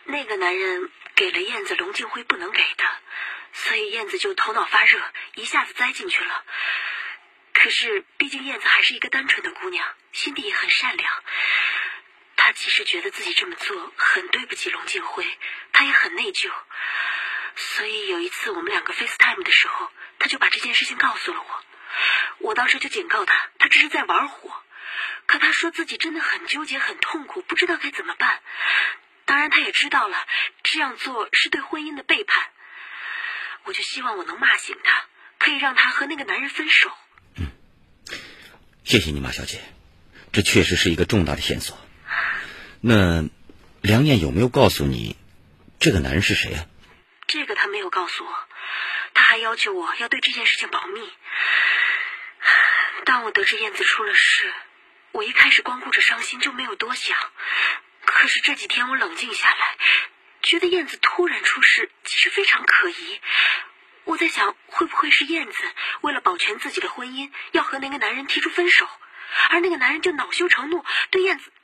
那个男人给了燕子龙静辉不能给的，所以燕子就头脑发热，一下子栽进去了。可是毕竟燕子还是一个单纯的姑娘，心地也很善良。她其实觉得自己这么做很对不起龙静辉，她也很内疚。所以有一次我们两个 FaceTime 的时候，她就把这件事情告诉了我。我当时就警告她，她只是在玩火。可她说自己真的很纠结很痛苦，不知道该怎么办。当然她也知道了这样做是对婚姻的背叛。我就希望我能骂醒她，可以让她和那个男人分手。 谢谢你马小姐，这确实是一个重大的线索。那梁燕有没有告诉你这个男人是谁啊？ 这个他没有告诉我，他还要求我要对这件事情保密。当我得知燕子出了事，我一开始光顾着伤心，就没有多想。可是这几天我冷静下来，觉得燕子突然出事其实非常可疑。我在想，会不会是燕子为了保全自己的婚姻，要和那个男人提出分手，而那个男人就恼羞成怒，对燕子……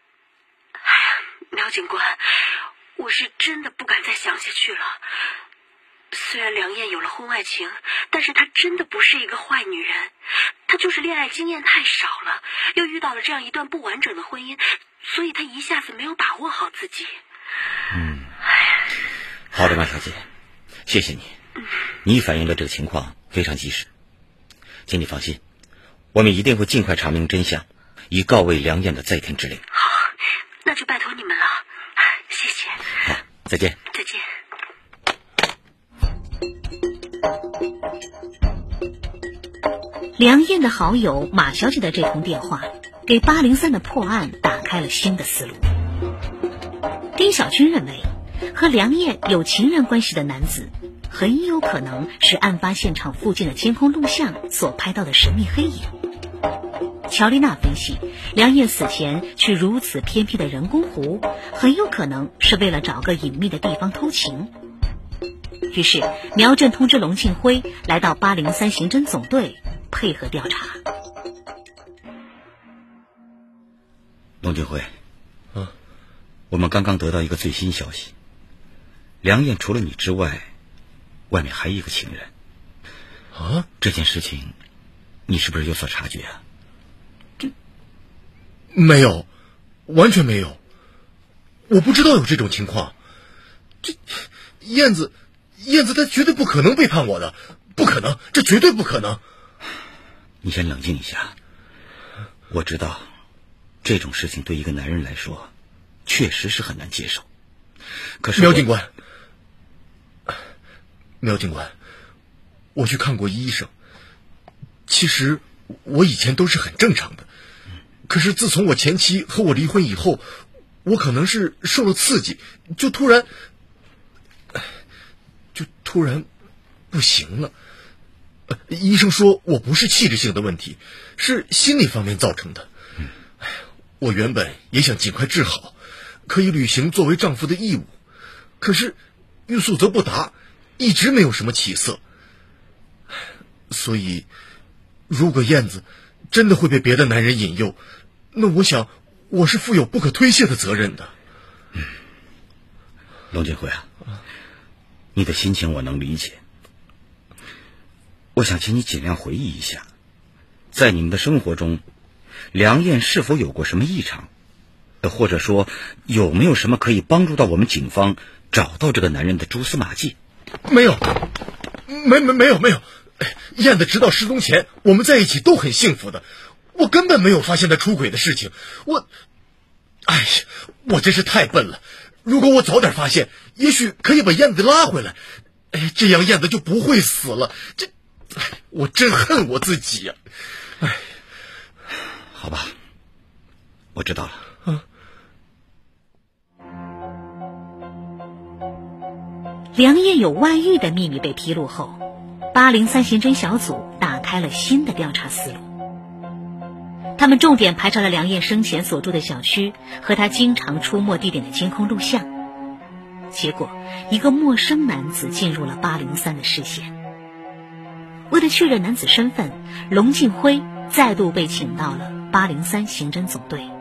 苗警官，我是真的不敢再想下去了。虽然梁燕有了婚外情，但是她真的不是一个坏女人，她就是恋爱经验太少了，又遇到了这样一段不完整的婚姻，所以她一下子没有把握好自己。 好的，马小姐，谢谢你。你反映了这个情况非常及时，请你放心，我们一定会尽快查明真相，以告慰梁燕的在天之灵。 好，那就拜托你们了，谢谢。 好，再见。 再见。 梁燕的好友马小姐的这通电话，给803的破案打开了新的思路。丁小军认为，和梁燕有情人关系的男子很有可能是案发现场附近的监控录像所拍到的神秘黑影。乔丽娜分析，梁燕死前去如此偏僻的人工湖，很有可能是为了找个隐秘的地方偷情。于是苗震通知龙庆辉来到803刑侦总队配合调查。 龙庆辉，我们刚刚得到一个最新消息，梁燕除了你之外，外面还有一个情人。这件事情你是不是有所察觉啊？ 没有，完全没有，我不知道有这种情况。燕子她绝对不可能背叛我的，不可能，这绝对不可能。 你先冷静一下，我知道这种事情对一个男人来说确实是很难接受，可是苗警官，我去看过医生，其实我以前都是很正常的，可是自从我前妻和我离婚以后，我可能是受了刺激，就突然不行了。医生说我不是气质性的问题，是心理方面造成的。我原本也想尽快治好，可以履行作为丈夫的义务，可是欲速则不达，一直没有什么起色。所以如果燕子真的会被别的男人引诱，那我想我是负有不可推卸的责任的。 龙俊辉啊，你的心情我能理解。我想请你尽量回忆一下，在你们的生活中，梁燕是否有过什么异常，或者说有没有什么可以帮助到我们警方找到这个男人的蛛丝马迹？ 没有。燕子直到失踪前，我们在一起都很幸福的，我根本没有发现他出轨的事情。我真是太笨了，如果我早点发现，也许可以把燕子拉回来，这样燕子就不会死了。我真恨我自己呀！ 好吧，我知道了。 梁燕有外遇的秘密被披露后，803刑侦小组打开了新的调查思路。他们重点排查了梁燕生前所住的小区和她经常出没地点的监控录像，结果一个陌生男子进入了803的视线。为了确认男子身份，龙庆辉再度被请到了803刑侦总队。